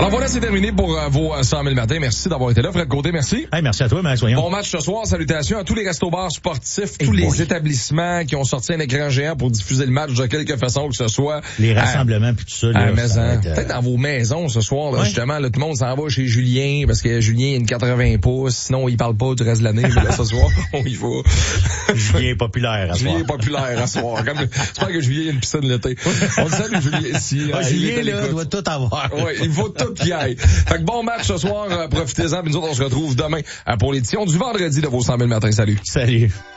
Alors voilà, c'est terminé pour vos 100 000 matins. Merci d'avoir été là. Fred Côté, merci. Hey, merci à toi, Max. Voyons. Bon match ce soir. Salutations à tous les restos-bars sportifs, tous les établissements qui ont sorti un écran géant pour diffuser le match de quelque façon que ce soit. Les rassemblements puis tout ça. Là, peut-être dans vos maisons ce soir, là, justement, là, tout le monde s'en va chez Julien parce que Julien a une 80 pouces. Sinon, il parle pas du reste de l'année. Mais là, ce soir, on y va. Julien est populaire à soir. Julien est populaire à soir. J'espère que Julien a une piscine l'été. On le salue, Julien. Julien, là, doit tout avoir. Oui, il faut tout qu'il aille. Fait que bon match ce soir. Profitez-en. Puis nous autres, on se retrouve demain pour l'édition du vendredi de vos 100 000 matins. Salut. Salut.